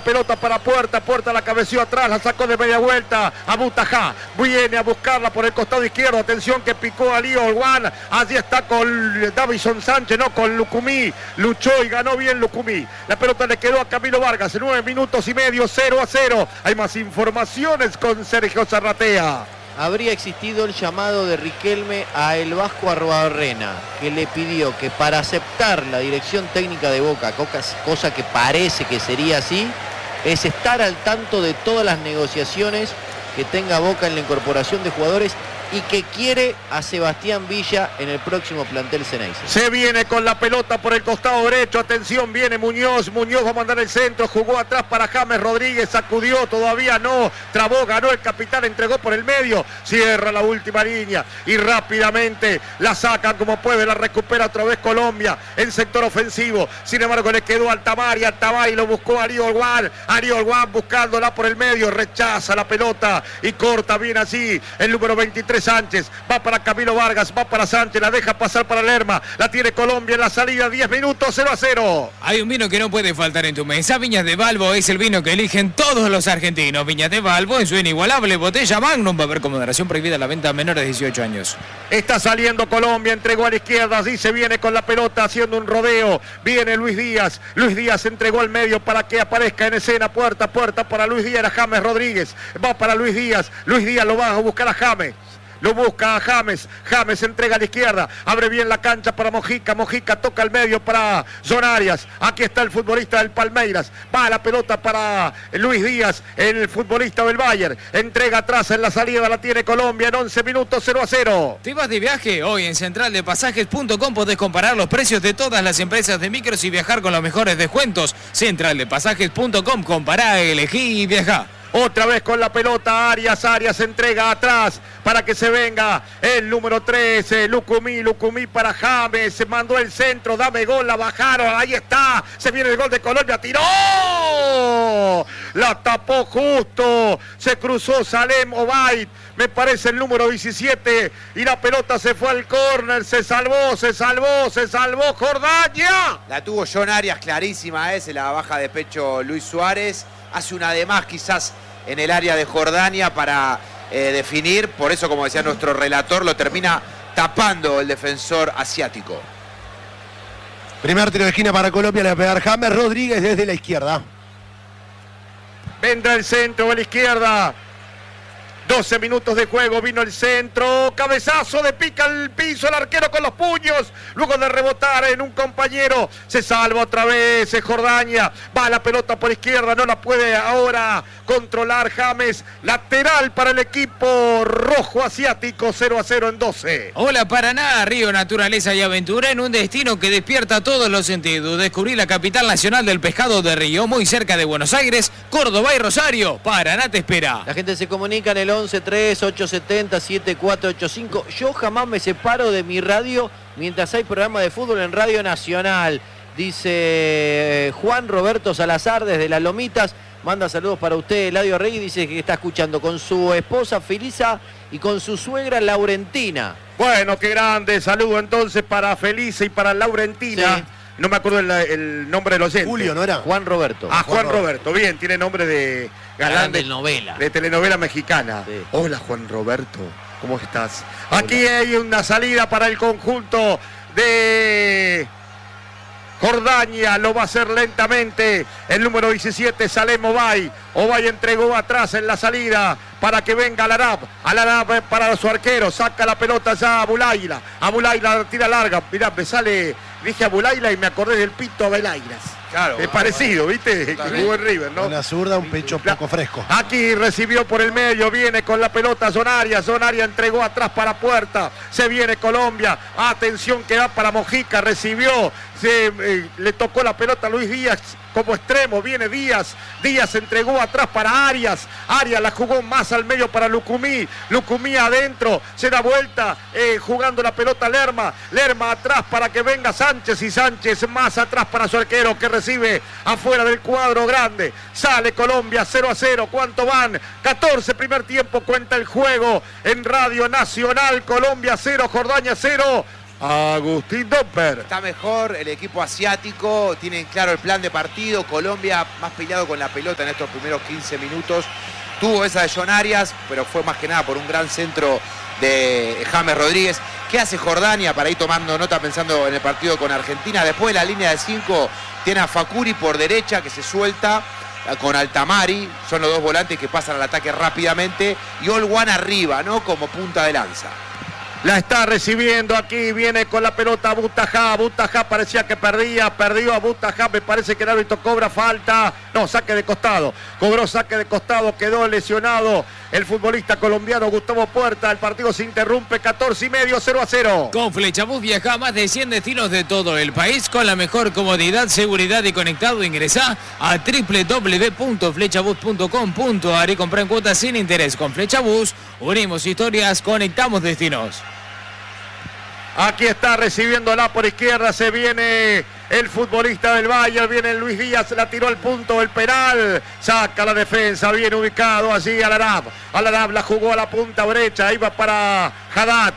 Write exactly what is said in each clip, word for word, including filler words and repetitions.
pelota para Puerta, Puerta la cabeció atrás, la sacó de media vuelta a Butajá, viene a buscarla por el costado izquierdo, atención que picó a Lío Olguán, allí está con Davison Sánchez, no con Lucumí, luchó y ganó bien Lucumí, la pelota le quedó a Camilo Vargas, en nueve minutos y medio, cero a cero, hay más informaciones con Sergio Zarratea. Habría existido el llamado de Riquelme a el Vasco Arruabarrena, que le pidió que para aceptar la dirección técnica de Boca, cosa que parece que sería así, es estar al tanto de todas las negociaciones que tenga Boca en la incorporación de jugadores y que quiere a Sebastián Villa en el próximo plantel Ceneice. Se viene con la pelota por el costado derecho, atención, viene Muñoz, Muñoz va a mandar el centro, jugó atrás para James Rodríguez, sacudió, todavía no, trabó, ganó el capitán, entregó por el medio, cierra la última línea y rápidamente la saca como puede, la recupera otra vez Colombia en sector ofensivo, sin embargo le quedó Altamari, Altamari lo buscó Ariel Olguán, Ariel Olguán buscándola por el medio, rechaza la pelota y corta bien así el número veintitrés Sánchez, va para Camilo Vargas, va para Sánchez, la deja pasar para Lerma, la tiene Colombia en la salida, diez minutos, cero a cero. Hay un vino que no puede faltar en tu mesa, Viñas de Balbo es el vino que eligen todos los argentinos, Viñas de Balbo en su inigualable botella Magnum, va a haber con moderación prohibida la venta a menores de dieciocho años. Está saliendo Colombia, entregó a la izquierda, así se viene con la pelota haciendo un rodeo, viene Luis Díaz, Luis Díaz entregó al medio para que aparezca en escena, puerta, puerta para Luis Díaz, era James Rodríguez, va para Luis Díaz, Luis Díaz lo va a buscar a James. Lo busca a James, James entrega a la izquierda, abre bien la cancha para Mojica, Mojica toca al medio para John Arias, aquí está el futbolista del Palmeiras, va la pelota para Luis Díaz, el futbolista del Bayern, entrega atrás en la salida, la tiene Colombia en once minutos, cero a cero. ¿Te vas de viaje? Hoy en central de pasajes punto com podés comparar los precios de todas las empresas de micros y viajar con los mejores descuentos. central de pasajes punto com, compará, elegí y viajá. Otra vez con la pelota Arias, Arias entrega atrás para que se venga el número trece, Lucumí, Lucumí para James, se mandó el centro, dame gol, la bajaron, ahí está, se viene el gol de Colombia, tiró, la tapó justo, se cruzó Salem Obaid, me parece el número diecisiete, y la pelota se fue al córner, se salvó, se salvó, se salvó Jordania. La tuvo John Arias clarísima, eh, se la baja de pecho Luis Suárez. Hace una de más quizás en el área de Jordania para eh, definir, por eso como decía nuestro relator, lo termina tapando el defensor asiático. Primer tiro de esquina para Colombia, le va a pegar James Rodríguez desde la izquierda. Vendrá el centro a la izquierda. doce minutos de juego, vino el centro, cabezazo de pica al piso el arquero con los puños, luego de rebotar en un compañero, se salva otra vez Jordania, va la pelota por izquierda, no la puede ahora controlar James, lateral para el equipo rojo asiático, cero a cero en doce. Hola Paraná, Río, naturaleza y aventura en un destino que despierta todos los sentidos. Descubrí la capital nacional del pescado de Río, muy cerca de Buenos Aires, Córdoba y Rosario. Paraná te espera. La gente se comunica en el once tres ocho siete cero siete cuatro ocho cinco. Yo jamás me separo de mi radio mientras hay programa de fútbol en Radio Nacional. Dice Juan Roberto Salazar desde Las Lomitas. Manda saludos para usted, Eladio Rey. Dice que está escuchando con su esposa Felisa y con su suegra Laurentina. Bueno, qué grande. Saludo entonces para Felisa y para Laurentina. Sí. No me acuerdo el, el nombre del oyente. Julio, ¿no era? Juan Roberto. Ah, Juan, Juan Roberto. Roberto. Bien, tiene nombre de galán de novela. De telenovela mexicana. Sí. Hola, Juan Roberto. ¿Cómo estás? Hola. Aquí hay una salida para el conjunto de Jordania, lo va a hacer lentamente el número diecisiete, Salem Obay. Obay entregó atrás en la salida para que venga Alarab. Alarab para su arquero, saca la pelota ya a Abulaila. Abulaila tira larga, mirá, me sale, dije Abulaila y me acordé del Pito Abelairas. Claro, es parecido, ¿viste? Que jugó en River, ¿no? Una zurda, un pecho poco fresco. Aquí recibió por el medio, viene con la pelota Zonaria. Zonaria entregó atrás para Puerta. Se viene Colombia. Atención que va para Mojica, recibió. Se, eh, le tocó la pelota a Luis Díaz como extremo. Viene Díaz. Díaz entregó atrás para Arias. Arias la jugó más al medio para Lucumí. Lucumí adentro. Se da vuelta eh, jugando la pelota Lerma. Lerma atrás para que venga Sánchez. Y Sánchez más atrás para su arquero que recibe afuera del cuadro grande. Sale Colombia cero a cero. ¿Cuánto van? catorce primer tiempo. Cuenta el juego en Radio Nacional. Colombia cero, Jordania cero. Agustín Domper. Está mejor el equipo asiático, tienen claro el plan de partido. Colombia más peleado con la pelota en estos primeros quince minutos. Tuvo esa de John Arias, pero fue más que nada por un gran centro de James Rodríguez. ¿Qué hace Jordania para ir tomando nota pensando en el partido con Argentina? Después de la línea de cinco tiene a Fakuri por derecha que se suelta con Altamari. Son los dos volantes que pasan al ataque rápidamente. Y Olwan arriba, ¿no? Como punta de lanza. La está recibiendo aquí, viene con la pelota Butajá. Butajá parecía que perdía, perdió a Butajá. Me parece que el árbitro cobra falta. No, saque de costado. Cobró saque de costado, quedó lesionado el futbolista colombiano Gustavo Puerta. El partido se interrumpe, catorce y medio, cero a cero. Con Flechabús viaja a más de cien destinos de todo el país con la mejor comodidad, seguridad y conectado. Ingresá a doble u doble u doble u punto flechabús punto com punto a r y comprá en cuotas sin interés. Con Flechabús unimos historias, conectamos destinos. Aquí está recibiéndola por izquierda, se viene el futbolista del Bayern, viene Luis Díaz, la tiró al punto del penal, saca la defensa, bien ubicado allí Al-Arab. Al-Arab la jugó a la punta derecha, iba para Haddad,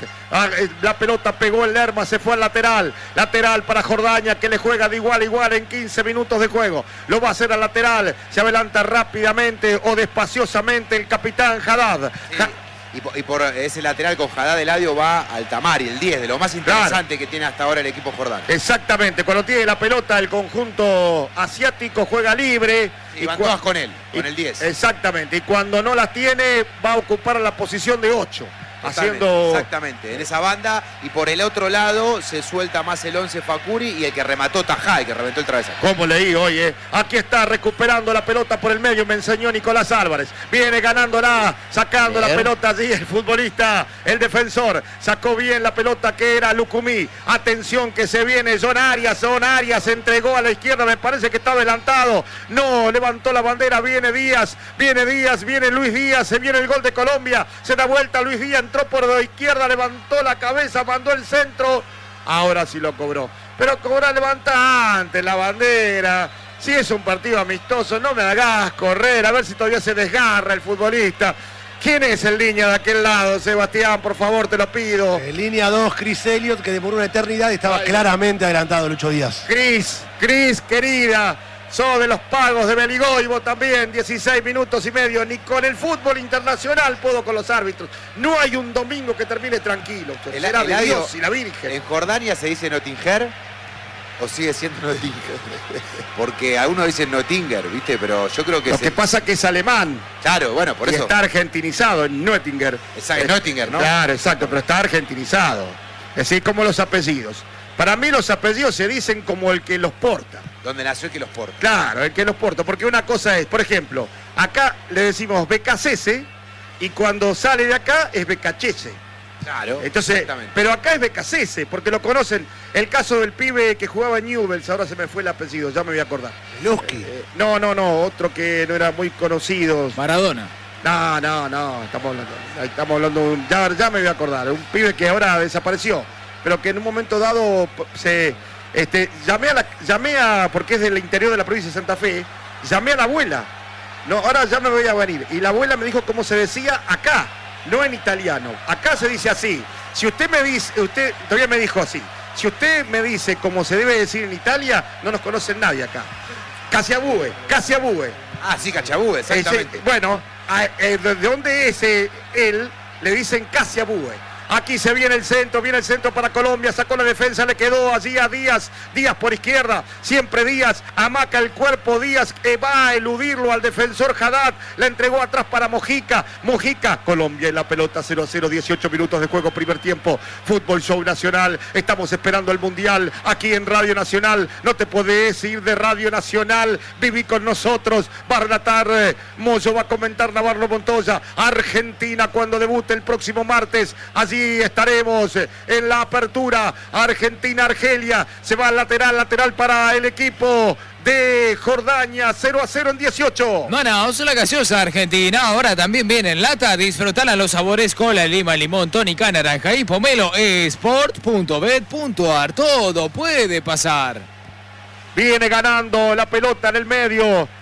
la pelota pegó el Lerma, se fue al lateral, lateral para Jordania que le juega de igual a igual en quince minutos de juego, lo va a hacer al lateral, se adelanta rápidamente o despaciosamente el capitán Haddad. Sí. Y por, y por ese lateral con Haddad Eladio va Altamari, el diez, de lo más interesante claro. que tiene hasta ahora el equipo jordano. Exactamente, cuando tiene la pelota el conjunto asiático juega libre. Sí, y van todas con él, con y, el diez. Exactamente, y cuando no las tiene va a ocupar la posición de ocho. Haciendo... Exactamente, en esa banda. Y por el otro lado se suelta más el once Fakuri y el que remató Tajá, el que reventó el travesaño. Como leí hoy, eh. Aquí está recuperando la pelota por el medio, me enseñó Nicolás Álvarez. Viene ganándola, sacando bien. La pelota allí el futbolista, el defensor. Sacó bien la pelota que era Lucumí. Atención que se viene John Arias. John Arias entregó a la izquierda, me parece que está adelantado. No, levantó la bandera, viene Díaz, viene Díaz, viene Luis Díaz, se viene el gol de Colombia. Se da vuelta Luis Díaz. Entró por la izquierda, levantó la cabeza, mandó el centro. Ahora sí lo cobró. Pero cobra, levanta antes la bandera. Si es un partido amistoso, no me hagas correr. A ver si todavía se desgarra el futbolista. ¿Quién es el línea de aquel lado, Sebastián? Por favor, te lo pido. En línea dos, Chris Elliott, que demoró una eternidad y estaba Ay. claramente adelantado Lucho Díaz. Chris, Chris, querida. Sos de los pagos de Beligoy, vos también, dieciséis minutos y medio. Ni con el fútbol internacional puedo con los árbitros. No hay un domingo que termine tranquilo. El, Será el de Dios y la Virgen. ¿En Jordania se dice Nottinger o sigue siendo Nottinger? Porque algunos dicen Nottinger, ¿viste? Pero yo creo que... Lo se... que pasa que es alemán. Claro, bueno, por y eso. Está argentinizado en Nottinger. Exacto, Nottinger, ¿no? Claro, exacto, pero está argentinizado. Es decir, como los apellidos. Para mí los apellidos se dicen como el que los porta. Donde nació el que los porta. Claro, el que los porta. Porque una cosa es, por ejemplo, acá le decimos Becasese y cuando sale de acá es Becachese. Claro, entonces, pero acá es Becasese, porque lo conocen. El caso del pibe que jugaba en Newell's, ahora se me fue el apellido, ya me voy a acordar. Luski. Eh, no, no, no, otro que no era muy conocido. Maradona. No, no, no, estamos hablando, estamos hablando de un, ya, ya me voy a acordar, un pibe que ahora desapareció, pero que en un momento dado se... Este, llamé a la, llamé a, porque es del interior de la provincia de Santa Fe, llamé a la abuela. No, ahora ya me voy a venir. Y la abuela me dijo cómo se decía acá, no en italiano. Acá se dice así. Si usted me dice, usted todavía me dijo así. Si usted me dice cómo se debe decir en Italia, no nos conoce nadie acá. Casiabue, Casiabue. Ah, sí, Casiabue, exactamente. Ese, bueno, a, eh, de dónde es eh, él, le dicen Casiabue. Aquí se viene el centro, viene el centro para Colombia, sacó la defensa, le quedó allí a Díaz, Díaz por izquierda, siempre Díaz, amaca el cuerpo, Díaz eh, va a eludirlo al defensor Haddad, la entregó atrás para Mojica, Mojica, Colombia en la pelota cero a cero, dieciocho minutos de juego, primer tiempo, Fútbol Show Nacional, estamos esperando el Mundial aquí en Radio Nacional, no te podés ir de Radio Nacional, viví con nosotros, va a relatar eh, Moyo, va a comentar Navarro Montoya, Argentina cuando debute el próximo martes, allí estaremos en la apertura. Argentina-Argelia. Se va al lateral, lateral para el equipo de Jordania. cero a cero en dieciocho. Manaos, la gaseosa argentina. Ahora también viene en lata. Disfrutala los sabores cola, lima, limón, tónica, naranja y pomelo. Sport punto bet punto ar. Todo puede pasar. Viene ganando la pelota en el medio.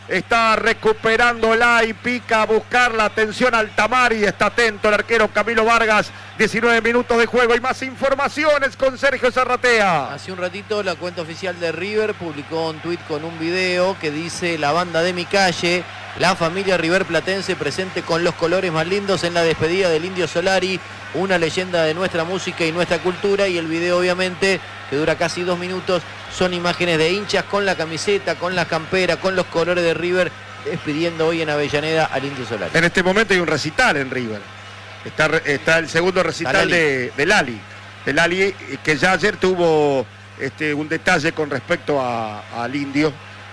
está recuperándola y pica a buscar la atención al Tamari. Está atento el arquero Camilo Vargas. diecinueve minutos de juego y más informaciones con Sergio Zarratea. Hace un ratito la cuenta oficial de River publicó un tuit con un video que dice: la banda de mi calle, la familia River Platense presente con los colores más lindos en la despedida del Indio Solari, una leyenda de nuestra música y nuestra cultura. Y el video, obviamente, que dura casi dos minutos, son imágenes de hinchas con la camiseta, con la campera, con los colores de River, despidiendo hoy en Avellaneda al Indio Solari. En este momento hay un recital en River. Está, está el segundo recital de, de Lali. De Lali, que ya ayer tuvo este, un detalle con respecto a, al Indio.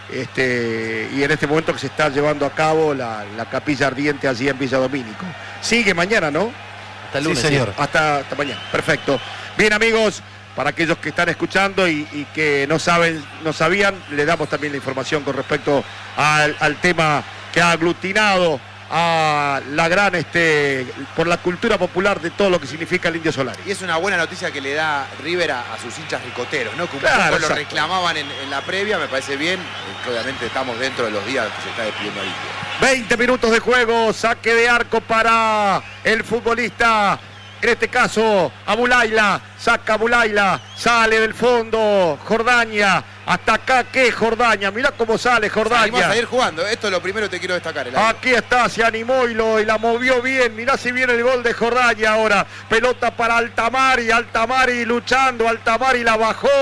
Este, y en este momento que se está llevando a cabo la, la capilla ardiente allí en Villa Domínico. Sigue mañana, ¿no? Hasta el lunes. Sí, señor. Sí. Hasta, hasta mañana. Perfecto. Bien, amigos, para aquellos que están escuchando y, y que no saben, no sabían, le damos también la información con respecto al, al tema que ha aglutinado a la gran, este, por la cultura popular de todo lo que significa el Indio Solari. Y es una buena noticia que le da River a, a sus hinchas ricoteros, ¿no? Que un Claro, poco lo exacto. reclamaban en, en la previa, me parece bien. Eh, Obviamente estamos dentro de los días que se está despidiendo al Indio. veinte minutos de juego, saque de arco para el futbolista, en este caso Abulaila, saca Abulaila, sale del fondo Jordaña, hasta acá que Jordaña, mirá cómo sale Animás Jordaña. a ir jugando, esto es lo primero que te quiero destacar. El año. Aquí está, se animó y, lo, y la movió bien. Mirá si viene el gol de Jordaña ahora. Pelota para Altamari, Altamari luchando, Altamari la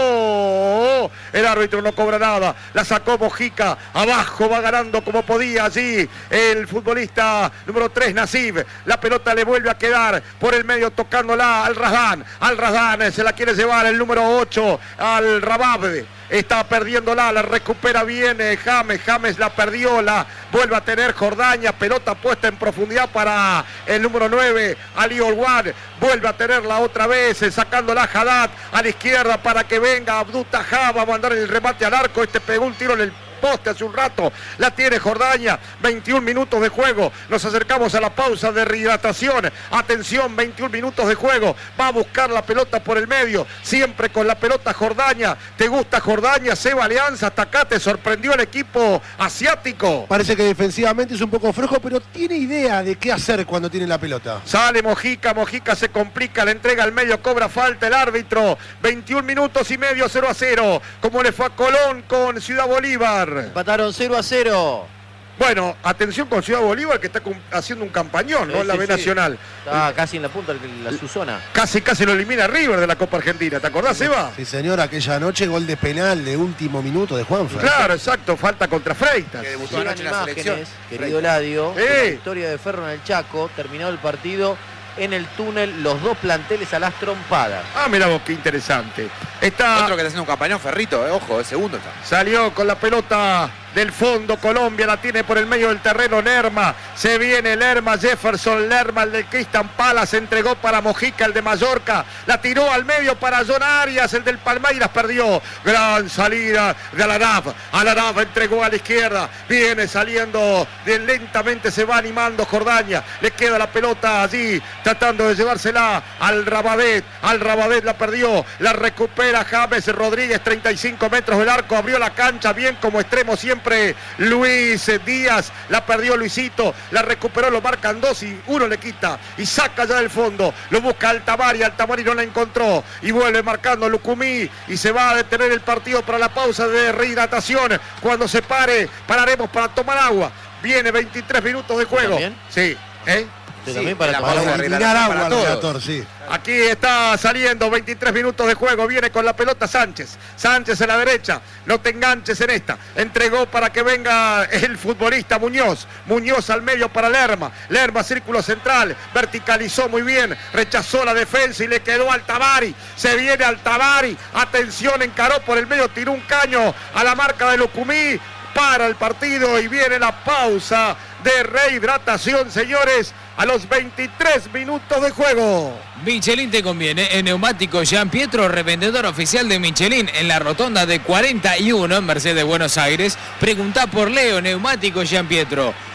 bajó. El árbitro no cobra nada. La sacó Mojica, abajo va ganando como podía allí el futbolista número tres, Nasib. La pelota le vuelve a quedar por el medio tocándola al Razdan. Al Razdan se la quiere llevar el número ocho, al Rabab. Está perdiéndola, la recupera bien eh, James, James la perdió, la vuelve a tener Jordaña, pelota puesta en profundidad para el número nueve, Ali Olwan, vuelve a tenerla otra vez, eh, sacándola Haddad a la izquierda para que venga Abdul Tajá, va a mandar el remate al arco, este pegó un tiro en el poste hace un rato, la tiene Jordaña, veintiún minutos de juego, nos acercamos a la pausa de rehidratación, atención, veintiún minutos de juego, va a buscar la pelota por el medio, siempre con la pelota Jordaña, ¿te gusta Jordaña? Seba Alianza, hasta acá te sorprendió el equipo asiático. Parece que defensivamente es un poco flojo, pero tiene idea de qué hacer cuando tiene la pelota. Sale Mojica, Mojica se complica, le entrega al medio, cobra falta el árbitro, veintiún minutos y medio, cero a cero, como le fue a Colón con Ciudad Bolívar. Empataron cero a cero. Bueno, atención con Ciudad Bolívar que está haciendo un campañón, ¿no? Sí, En la sí, B sí. Nacional. Está casi en la punta de la su zona. Casi, casi lo elimina River de la Copa Argentina, ¿te acordás, Eva? Sí, señor, aquella noche gol de penal de último minuto de Juanfer. Claro, exacto, falta contra Freitas. Que debutó Llegan anoche en la selección. imágenes, querido Ladio, Sí. de la victoria de Ferro en el Chaco, terminado el partido, en el túnel, los dos planteles a las trompadas. Ah, mirá vos, qué interesante. Está, Otro que está haciendo un campañón, Ferrito, eh, ojo, es segundo está. salió con la pelota del fondo Colombia, la tiene por el medio del terreno Lerma, se viene Lerma, Jefferson Lerma, el del Crystal Palace, entregó para Mojica, el de Mallorca, la tiró al medio para John Arias, el del Palmeiras perdió, gran salida de Alarab, Alarab entregó a la izquierda, viene saliendo, de, lentamente se va animando Jordaña, le queda la pelota allí, tratando de llevársela al Rabadet, al Rabadet la perdió, la recupera James Rodríguez, treinta y cinco metros del arco, abrió la cancha bien como extremo siempre Luis Díaz, la perdió Luisito, la recuperó, lo marcan dos y uno le quita y saca ya del fondo, lo busca Altamari, Altamari no la encontró y vuelve marcando Lucumí y se va a detener el partido para la pausa de rehidratación. Cuando se pare, pararemos para tomar agua. Viene veintitrés minutos de juego. ¿También? Sí, ¿eh? Usted Sí, también para la tomar pausa agua. de Tirar Para agua al todos. relator, sí. Aquí está saliendo veintitrés minutos de juego, viene con la pelota Sánchez, Sánchez en la derecha, no te enganches en esta, entregó para que venga el futbolista Muñoz, Muñoz al medio para Lerma, Lerma círculo central, verticalizó muy bien, rechazó la defensa y le quedó Altamari, se viene Altamari, atención, encaró por el medio, tiró un caño a la marca de Lucumí, para el partido y viene la pausa de rehidratación, señores, a los veintitrés minutos de juego. Michelin te conviene. En Neumático Jean Pietro, revendedor oficial de Michelin en la rotonda de cuarenta y uno en Mercedes, Buenos Aires. Preguntá por Leo, Neumático Jean Pietro.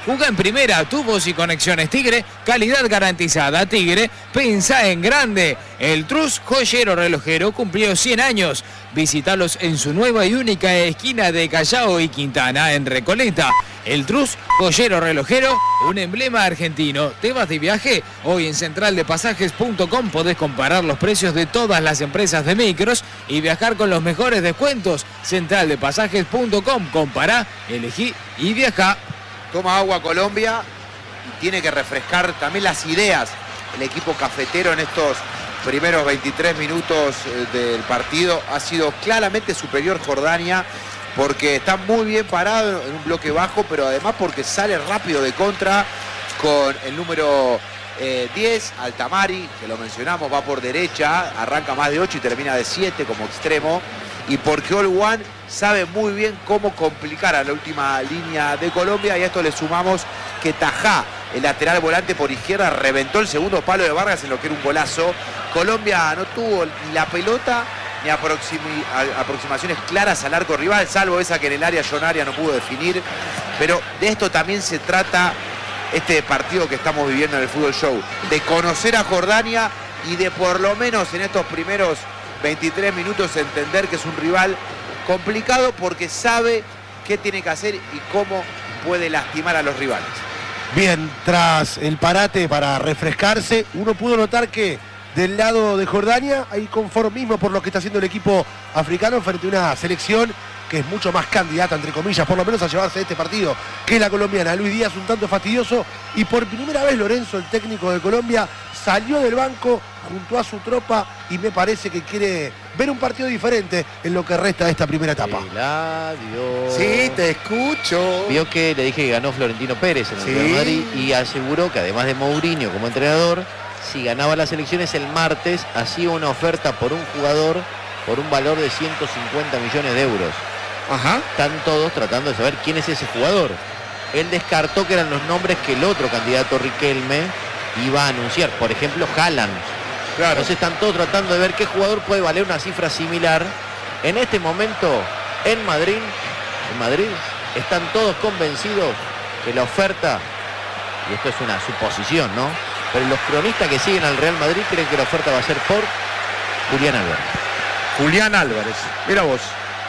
Jugá en primera, tubos y conexiones Tigre, calidad garantizada. Tigre, pensá en grande. El Trus, joyero relojero, cumplió cien años. Visítalos en su nueva y única esquina de Callao y Quintana, en Recoleta. El Trus, joyero relojero, un emblema argentino. ¿Te vas de viaje? Hoy en central de pasajes punto com podés comparar los precios de todas las empresas de micros y viajar con los mejores descuentos. central de pasajes punto com, compará, elegí y viajá. Toma agua Colombia y tiene que refrescar también las ideas el equipo cafetero en estos primeros veintitrés minutos del partido. Ha sido claramente superior Jordania porque está muy bien parado en un bloque bajo, pero además porque sale rápido de contra con el número eh, diez, Altamari, que lo mencionamos, va por derecha, arranca más de ocho y termina de siete como extremo. Y porque All One sabe muy bien cómo complicar a la última línea de Colombia, y a esto le sumamos que Tajá, el lateral volante por izquierda, reventó el segundo palo de Vargas en lo que era un golazo. Colombia no tuvo ni la pelota ni aproximi- aproximaciones claras al arco rival, salvo esa que en el área Jonaria no pudo definir. Pero de esto también se trata este partido que estamos viviendo en el Fútbol Show, de conocer a Jordania y de por lo menos en estos primeros veintitrés minutos entender que es un rival complicado porque sabe qué tiene que hacer y cómo puede lastimar a los rivales. Bien, tras el parate para refrescarse, uno pudo notar que del lado de Jordania hay conformismo por lo que está haciendo el equipo africano frente a una selección que es mucho más candidata, entre comillas, por lo menos a llevarse este partido, que es la colombiana. Luis Díaz un tanto fastidioso y por primera vez Lorenzo, el técnico de Colombia, salió del banco junto a su tropa y me parece que quiere ver un partido diferente en lo que resta de esta primera etapa. Eladio. Sí, te escucho. Vio que le dije que ganó Florentino Pérez en el Sí. Real Madrid y aseguró que además de Mourinho como entrenador, si ganaba las elecciones el martes, hacía una oferta por un jugador por un valor de ciento cincuenta millones de euros. Ajá. Están todos tratando de saber quién es ese jugador. Él descartó que eran los nombres que el otro candidato Riquelme iba a anunciar. Por ejemplo, Haaland. Claro. Entonces están todos tratando de ver qué jugador puede valer una cifra similar. En este momento, en Madrid, en Madrid, están todos convencidos que la oferta, y esto es una suposición, ¿no? Pero los cronistas que siguen al Real Madrid creen que la oferta va a ser por Julián Álvarez. Julián Álvarez. Mira vos.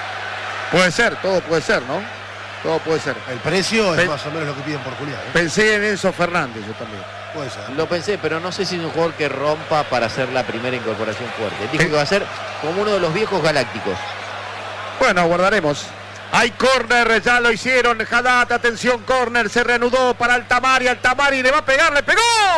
Puede ser, todo puede ser, ¿no? Todo puede ser. El precio es Pen- más o menos lo que piden por Julián, ¿eh? Pensé en Enzo Fernández yo también. Puede ser. Lo pensé, pero no sé si es un jugador que rompa para hacer la primera incorporación fuerte. Dijo que va a ser como uno de los viejos galácticos. Bueno, aguardaremos. Hay córner, ya lo hicieron. Haddad, atención, córner, se reanudó para Altamari. Altamari le va a pegar, le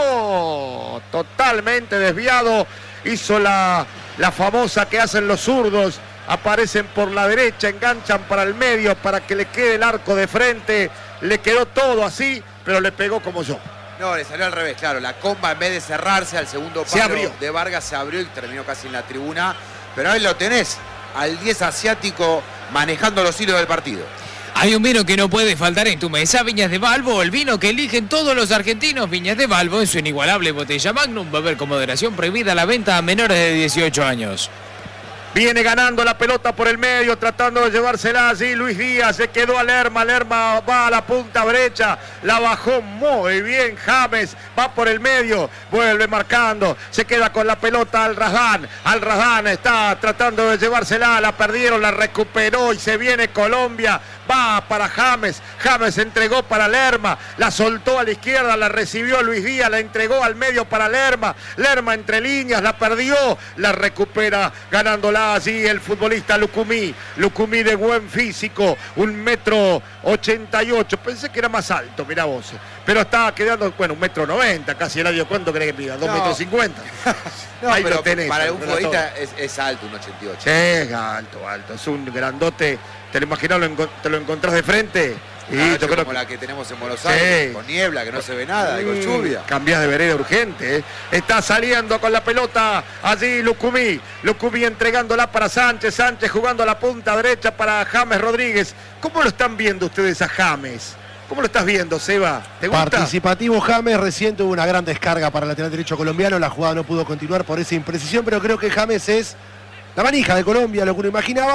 pegó. Totalmente desviado. Hizo la, la famosa que hacen los zurdos. Aparecen por la derecha, enganchan para el medio para que le quede el arco de frente. Le quedó todo así, pero le pegó como yo. No, le salió al revés, claro. La comba, en vez de cerrarse al segundo Se palo abrió. de Vargas, se abrió y terminó casi en la tribuna. Pero ahí lo tenés, al diez asiático manejando los hilos del partido. Hay un vino que no puede faltar en tu mesa, Viñas de Valvo, el vino que eligen todos los argentinos. Viñas de Valvo en su inigualable botella Magnum, beber con moderación, prohibida la venta a menores de dieciocho años. Viene ganando la pelota por el medio, tratando de llevársela allí Luis Díaz, se quedó a Lerma, Lerma va a la punta derecha, la bajó muy bien James, va por el medio, vuelve marcando, se queda con la pelota Al Razdán, Al Razdán está tratando de llevársela, la perdieron, la recuperó y se viene Colombia, va para James, James entregó para Lerma, la soltó a la izquierda, la recibió Luis Díaz, la entregó al medio para Lerma, Lerma entre líneas, la perdió, la recupera ganándola allí el futbolista Lucumí, Lucumí de buen físico, un metro ochenta y ocho, pensé que era más alto, mirá vos, pero estaba quedando, bueno, un metro noventa, casi el año, ¿cuánto crees que pida? Dos No. metros cincuenta. No, Ahí pero lo tenés, para un relator. futbolista es, es alto, un ochenta y ocho. Sí, es alto, alto, es un grandote, te lo imaginás, lo encon- te lo encontrás de frente. Y Una yo noche creo como que la que tenemos en Buenos Sí. Aires, con niebla, que no se ve nada, y con Mm, lluvia. Cambiás de vereda urgente. ¿eh? Está saliendo con la pelota allí Lucumí. Lucumí entregándola para Sánchez. Sánchez jugando a la punta derecha para James Rodríguez. ¿Cómo lo están viendo ustedes a James? ¿Cómo lo estás viendo, Seba? ¿Te gusta? Participativo James, recién tuvo una gran descarga para el lateral derecho colombiano, la jugada no pudo continuar por esa imprecisión, pero creo que James es la manija de Colombia, lo que uno imaginaba,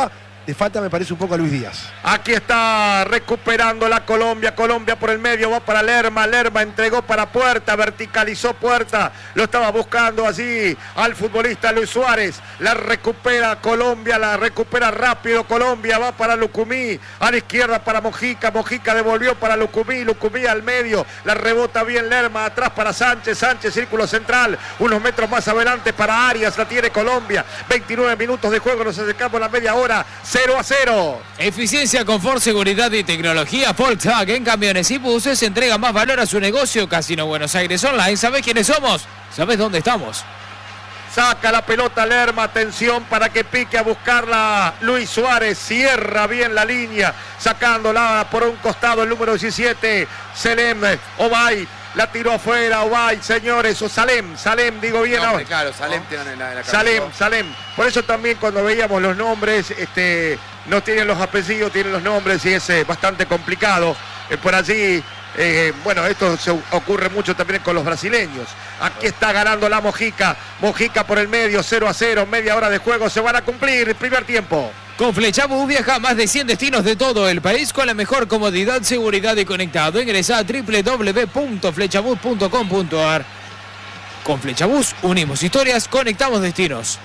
Le falta, me parece, un poco a Luis Díaz. Aquí está recuperando la Colombia. Colombia por el medio, va para Lerma. Lerma entregó para Puerta, verticalizó Puerta. Lo estaba buscando allí al futbolista Luis Suárez. La recupera Colombia, la recupera rápido Colombia. Va para Lucumí, a la izquierda para Mojica. Mojica devolvió para Lucumí. Lucumí al medio, la rebota bien Lerma. Atrás para Sánchez. Sánchez, círculo central. Unos metros más adelante para Arias. La tiene Colombia. veintinueve minutos de juego, nos acercamos a la media hora. cero a cero. Eficiencia, confort, seguridad y tecnología. Volkswagen Camiones y Buses entrega más valor a su negocio. Casino Buenos Aires Online. ¿Sabés quiénes somos? ¿Sabés dónde estamos? Saca la pelota Lerma, atención para que pique a buscarla Luis Suárez, cierra bien la línea, sacándola por un costado el número diecisiete, Selem Obay, la tiró afuera, Obay, señores, o Salem, Salem, digo bien No, ahora. claro, Salem tiene en la, en la Salem, cabeza. Salem, por eso también cuando veíamos los nombres, este, no tienen los apellidos, tienen los nombres y es eh, bastante complicado, eh, por allí. Eh, bueno, esto se ocurre mucho también con los brasileños. Aquí está ganando la Mojica. Mojica por el medio, cero a cero. Media hora de juego. Se van a cumplir el primer tiempo. Con Flechabús viaja a más de cien destinos de todo el país con la mejor comodidad, seguridad y conectado. Ingresa a doble u doble u doble u punto flechabús punto com punto a r. Con Flechabús unimos historias, conectamos destinos.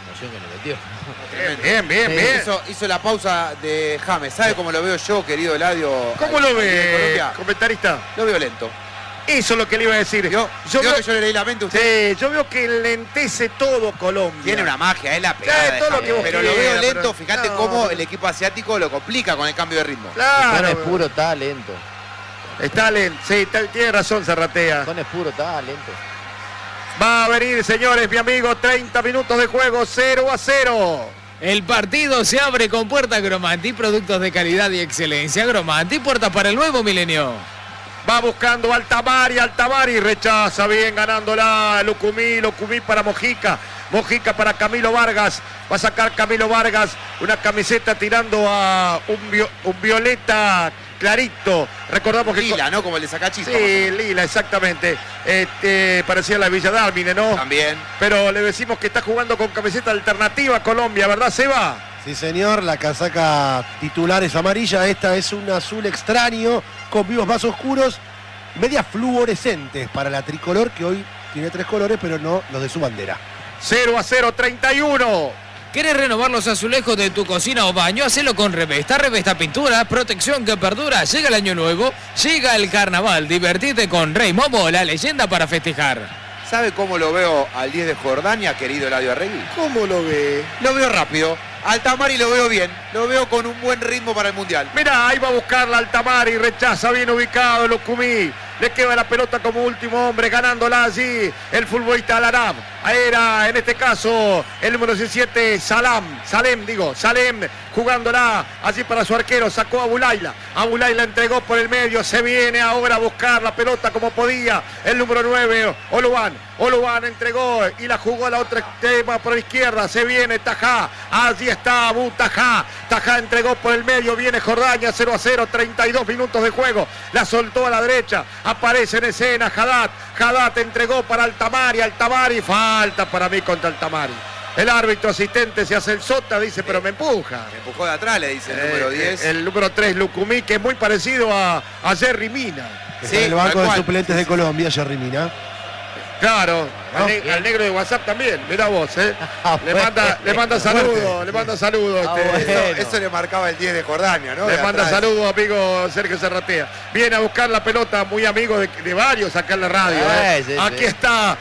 Bien, bien, bien, Sí, bien. Hizo, hizo la pausa de James. ¿Sabe cómo lo veo yo, querido Eladio? ¿Cómo Ahí, lo ahí en ve, Colombia? comentarista? Lo veo lento. Eso es lo que le iba a decir. ¿Vio? Yo ¿Vio veo, que yo le leí la mente a usted? sí, yo veo que lentece todo Colombia. Tiene una magia, es la pegada. Sí, de todo lo James. que vos pero lo veo quieras, lento, pero- fíjate no, cómo pero- el equipo asiático lo complica con el cambio de ritmo. Son Claro. es puro talento. Está lento. Sí, está- tiene razón, Zarratea. Son es puro talento. Va a venir, señores, mi amigo, treinta minutos de juego, cero a cero. El partido se abre con Puerta Gromanti, productos de calidad y excelencia. Gromanti, puerta para el nuevo milenio. Va buscando Altamari, Altamari rechaza bien ganándola Lucumí, Lucumí para Mojica, Mojica para Camilo Vargas, va a sacar Camilo Vargas una camiseta tirando a un, vio- un violeta clarito, recordamos que... Lila, ¿no? Como el de Sacachispa. Sí, lila, exactamente, este, parecía la Villa Dálmine, ¿no? También. Pero le decimos que está jugando con camiseta alternativa a Colombia, ¿verdad, Seba? Sí, señor, la casaca titular es amarilla, esta es un azul extraño, con vivos más oscuros, medias fluorescentes para la tricolor, que hoy tiene tres colores, pero no los de su bandera. cero a cero, treinta y uno. ¿Querés renovar los azulejos de tu cocina o baño? Hacelo con Revesta. Revesta Pintura, protección que perdura. Llega el año nuevo, llega el carnaval. Divertite con Rey Momo, la leyenda para festejar. ¿Sabe cómo lo veo al diez de Jordania, querido Eladio Arregui? ¿Cómo lo ve? Lo veo rápido. Altamari lo veo bien. Lo veo con un buen ritmo para el Mundial. Mirá, ahí va a buscar la Altamari, rechaza bien ubicado Lucumí. Le queda la pelota como último hombre, ganándola allí el futbolista Alarab. Era en este caso el número diecisiete, Salam, Salem, digo, Salem, jugándola allí para su arquero, sacó a Bulaila. A Bulaila entregó por el medio, se viene ahora a buscar la pelota como podía. El número nueve, Oluban. Oluban entregó y la jugó a la otra extrema por la izquierda. Se viene Tajá. Allí está Abu Tajá. Tajá entregó por el medio. Viene Jordania cero a cero. treinta y dos minutos de juego. La soltó a la derecha. Aparece en escena Haddad. Haddad entregó para Altamari. Altamari. Falta para mí contra Altamari. El árbitro asistente se hace el sota. Dice, pero me empuja. Me empujó de atrás, le dice el número Eh, diez. eh, El número tres, Lucumí, que es muy parecido a, a Jerry Mina. Está Sí, en el banco tal de cual. suplentes de Colombia, Jerry Mina. Claro, al, No, ne- bien. al negro de WhatsApp también, mira vos, ¿eh? Ah, Le bueno. manda, le manda saludos, le manda saludos. Ah, este, bueno. Eso, eso le marcaba el diez de Jordania, ¿no? Le De manda atrás. saludos, amigo Sergio Serratea. Viene a buscar la pelota, muy amigo de, de varios acá en la radio. ¿eh? Eh, sí, Aquí sí. está,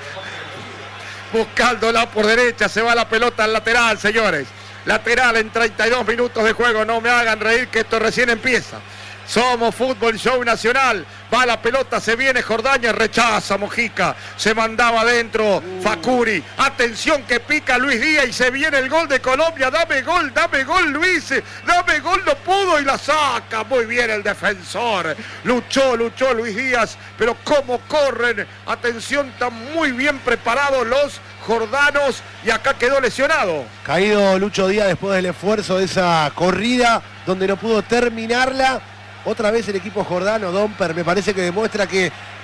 buscándola por derecha, se va la pelota al lateral, señores. Lateral en treinta y dos minutos de juego, no me hagan reír que esto recién empieza. Somos Fútbol Show Nacional. Va la pelota, se viene Jordania, rechaza Mojica. Se mandaba adentro Facuri. Atención que pica Luis Díaz y se viene el gol de Colombia. Dame gol, dame gol Luis. Dame gol, no pudo y la saca. Muy bien el defensor. Luchó, luchó Luis Díaz. Pero cómo corren. Atención, están muy bien preparados los jordanos. Y acá quedó lesionado. Caído Lucho Díaz después del esfuerzo de esa corrida, donde no pudo terminarla. Otra vez el equipo jordano, Domper, me parece que demuestra que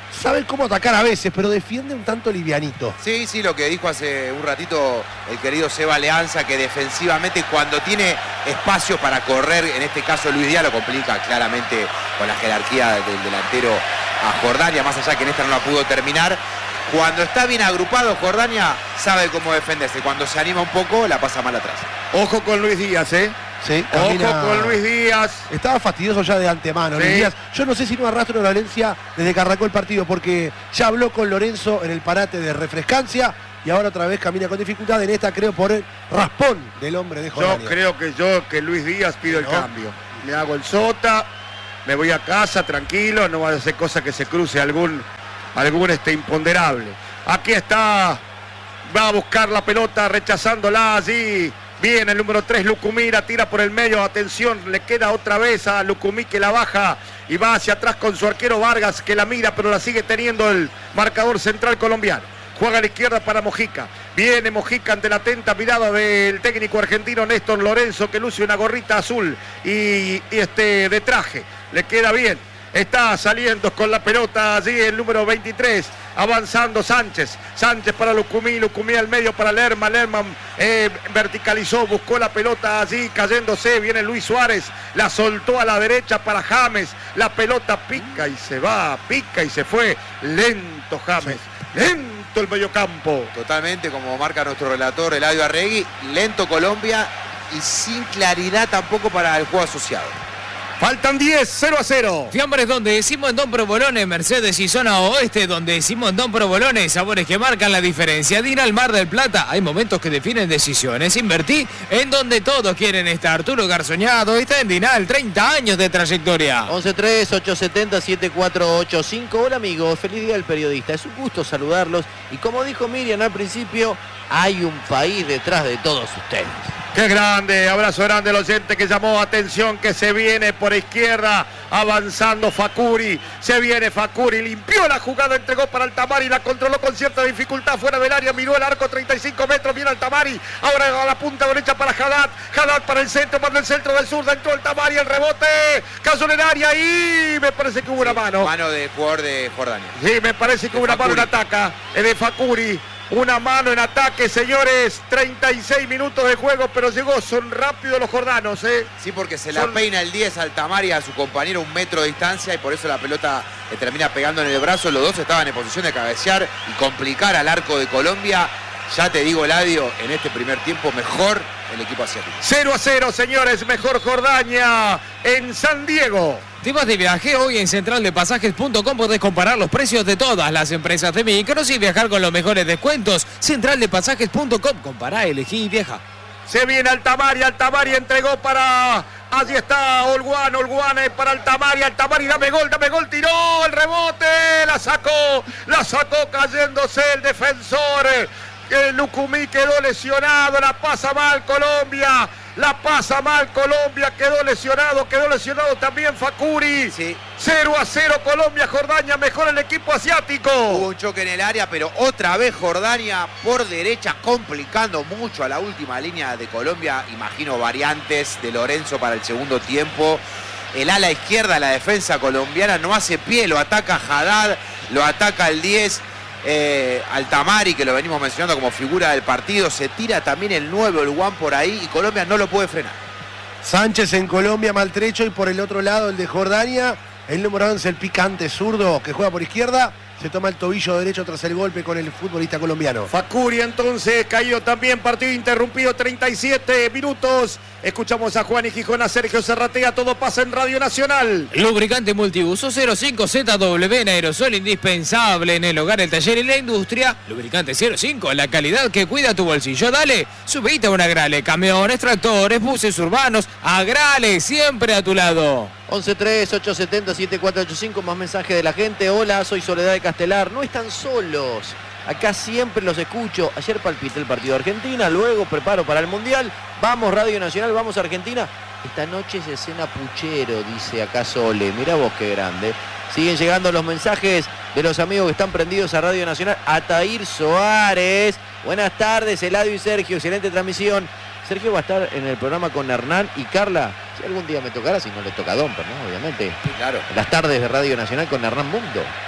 sabe cómo atacar a veces, pero defiende un tanto livianito. Sí, sí, lo que dijo hace un ratito el querido Seba Leanza, que defensivamente cuando tiene espacio para correr, en este caso Luis Díaz lo complica claramente con la jerarquía del delantero a Jordania, más allá que en esta no la pudo terminar. Cuando está bien agrupado Jordania sabe cómo defenderse, cuando se anima un poco la pasa mal atrás. Ojo con Luis Díaz, ¿eh? Sí, Ojo camina... con Luis Díaz. Estaba fastidioso ya de antemano, Sí. Luis Díaz. Yo no sé si no arrastra una Valencia desde que arrancó el partido, porque ya habló con Lorenzo en el parate de refrescancia y ahora otra vez camina con dificultad. En esta creo por el raspón del hombre de Jordania. Yo creo que yo, que Luis Díaz pido el ¿No? cambio. Me hago el sota, me voy a casa tranquilo, no va a hacer cosa que se cruce algún, algún este imponderable. Aquí está, va a buscar la pelota rechazándola allí. Viene el número tres, Lucumí, la tira por el medio, atención, le queda otra vez a Lucumí que la baja y va hacia atrás con su arquero Vargas que la mira, pero la sigue teniendo el marcador central colombiano. Juega a la izquierda para Mojica. Viene Mojica ante la atenta mirada del técnico argentino Néstor Lorenzo, que luce una gorrita azul y, y este de traje. Le queda bien. Está saliendo con la pelota allí el número veintitrés, avanzando Sánchez. Sánchez para Lucumí, Lucumí al medio para Lerma. Lerma eh, verticalizó, buscó la pelota allí, cayéndose. Viene Luis Suárez, la soltó a la derecha para James. La pelota pica y se va, pica y se fue. Lento James, lento el mediocampo. Totalmente, como marca nuestro relator Eladio Arregui, lento Colombia y sin claridad tampoco para el juego asociado. Faltan diez, cero a cero. Fiambres donde decimos en Don Provolone, Mercedes y zona oeste, donde decimos en Don Provolone, sabores que marcan la diferencia. Dina al Mar del Plata, hay momentos que definen decisiones. Invertí en donde todos quieren estar. Tu lugar soñado está en Dinal, treinta años de trayectoria. once tres, ocho siete cero, siete cuatro ocho cinco. Hola amigos, feliz día del periodista. Es un gusto saludarlos. Y como dijo Miriam al principio, hay un país detrás de todos ustedes. Qué grande, abrazo grande al oyente que llamó, atención que se viene por izquierda, avanzando Facuri, se viene Facuri, limpió la jugada, entregó para Altamari, la controló con cierta dificultad fuera del área, miró el arco, treinta y cinco metros, viene Altamari, ahora a la punta derecha para Haddad, Haddad para el centro, para el centro del sur, entró Altamari, el rebote, cayó en el área y me parece que hubo una mano. Mano de jugador de Jordania. Sí, me parece que hubo una mano en ataca, es de Facuri. Una mano en ataque, señores. treinta y seis minutos de juego, pero llegó. Son rápidos los jordanos, ¿eh? Sí, porque se la Son... peina el diez Altamari a su compañero un metro de distancia y por eso la pelota le termina pegando en el brazo. Los dos estaban en posición de cabecear y complicar al arco de Colombia. Ya te digo, Eladio, en este primer tiempo mejor el equipo asiático. cero a cero, señores. Mejor Jordania en San Diego. ¿Te vas de viaje? Hoy en central de pasajes punto com podés comparar los precios de todas las empresas de micros y viajar con los mejores descuentos. central de pasajes punto com. Compará, elegí y viaja. Se viene Altamari. Altamari entregó para... Allí está Olguán. Olguán es para Altamari. Altamari, dame gol, dame gol. Tiró el rebote. La sacó. La sacó cayéndose el defensor. El Lucumí quedó lesionado. La pasa mal Colombia. La pasa mal Colombia, quedó lesionado, quedó lesionado también Facuri. Sí. cero a cero Colombia, Jordania, mejor el equipo asiático. Hubo un choque en el área, pero otra vez Jordania por derecha, complicando mucho a la última línea de Colombia. Imagino variantes de Lorenzo para el segundo tiempo. El ala izquierda, la defensa colombiana, no hace pie, lo ataca Haddad, lo ataca el diez. Eh, Altamari, que lo venimos mencionando como figura del partido, se tira también el nueve, el Juan por ahí y Colombia no lo puede frenar. Sánchez en Colombia maltrecho y por el otro lado el de Jordania, el número once, el picante zurdo que juega por izquierda, se toma el tobillo derecho tras el golpe con el futbolista colombiano. Facuri entonces caído también, partido interrumpido, treinta y siete minutos. Escuchamos a Juan y Gijón, a Sergio Serratea, todo pasa en Radio Nacional. Lubricante multiuso cero cinco Z W en aerosol, indispensable en el hogar, el taller y la industria. Lubricante cero cinco, la calidad que cuida tu bolsillo. Dale, subite a un Agrale, camiones, tractores, buses urbanos, Agrale, siempre a tu lado. once tres, ocho siete cero, siete cuatro ocho cinco, más mensaje de la gente. Hola, soy Soledad de Castelar. No están solos. Acá siempre los escucho. Ayer palpité el partido de Argentina, luego preparo para el Mundial. Vamos Radio Nacional, vamos Argentina. Esta noche se cena puchero, dice acá Sole. Mirá vos qué grande. Siguen llegando los mensajes de los amigos que están prendidos a Radio Nacional. Atair Soares. Buenas tardes, Eladio y Sergio. Excelente transmisión. Sergio va a estar en el programa con Hernán y Carla. Si algún día me tocara, si no le toca a Domper, ¿no? Obviamente. Sí, claro. En las tardes de Radio Nacional con Hernán Mundo.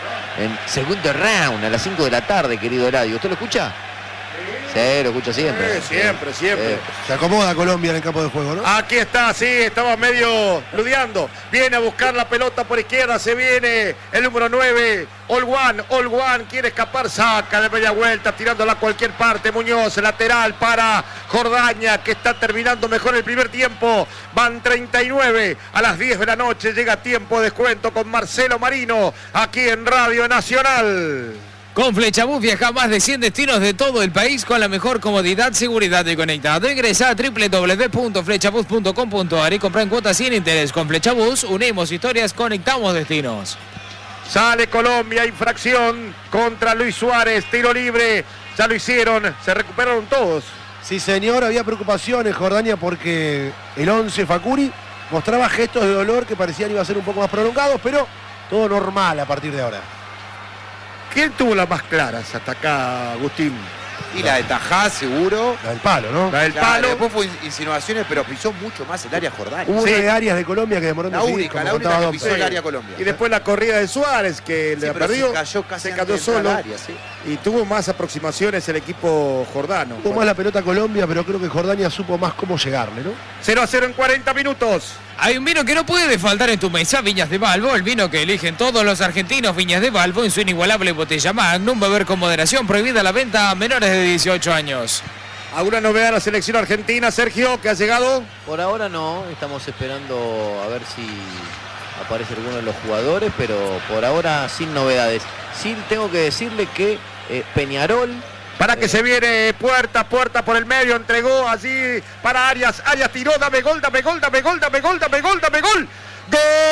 en segundo round a las cinco de la tarde, querido Eladio. ¿Usted lo escucha? Sí, lo escucha siempre. Sí, siempre, siempre. Sí. Se acomoda Colombia en el campo de juego, ¿no? Aquí está, sí, estaba medio ludeando. Viene a buscar la pelota por izquierda, se viene el número nueve. All One, All One, quiere escapar, saca de media vuelta, tirándola a cualquier parte. Muñoz, lateral para Jordaña, que está terminando mejor el primer tiempo. Van treinta y nueve a las diez de la noche, llega tiempo de descuento con Marcelo Marino, aquí en Radio Nacional. Con Flechabús viaja a más de cien destinos de todo el país con la mejor comodidad, seguridad y conectado. Ingresa a doble u doble u doble u punto flechabús punto com punto a r y compra en cuotas sin interés. Con Flechabús unimos historias, conectamos destinos. Sale Colombia, infracción contra Luis Suárez, tiro libre, ya lo hicieron, se recuperaron todos. Sí, señor, había preocupación en Jordania porque el once Fakuri mostraba gestos de dolor que parecían iba a ser un poco más prolongados, pero todo normal a partir de ahora. ¿Quién tuvo las más claras hasta acá, Agustín? Y la de Tajá, seguro. La del palo, ¿no? La del Claro, palo. después fue insinuaciones, pero pisó mucho más el área Jordania. Hubo Sí. una de áreas de Colombia que demoró en La decidir, única, como la única contaba que Don pisó el Pedro. área Colombia. Y después la corrida de Suárez, que Sí, le pero perdió, se cayó casi se antes cayó de entrar solo al área, sí. y tuvo más aproximaciones el equipo jordano. Tuvo más la pelota Colombia, pero creo que Jordania supo más cómo llegarle, ¿no? cero a cero en cuarenta minutos. Hay un vino que no puede faltar en tu mesa, Viñas de Balbo, el vino que eligen todos los argentinos. Viñas de Balbo en su inigualable botella Magnum, beber con moderación, prohibida la venta a menores de dieciocho años. ¿Alguna novedad de la selección argentina, Sergio, que ha llegado? Por ahora no, estamos esperando a ver si aparece alguno de los jugadores, pero por ahora sin novedades. Sí tengo que decirle que eh, Peñarol... Para que se viene puerta, puerta por el medio, entregó allí para Arias, Arias tiró, dame gol, dame gol, dame gol, dame gol, dame gol, dame gol. ¡Gol!